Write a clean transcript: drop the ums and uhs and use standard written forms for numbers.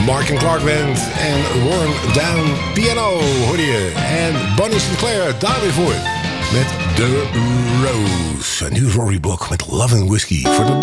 Mark and Clark Band en Worn Down Piano hoorde je. En Bonnie Sinclair daar weer voor met The Rose. En nu Rory Block met Love and Whiskey voor de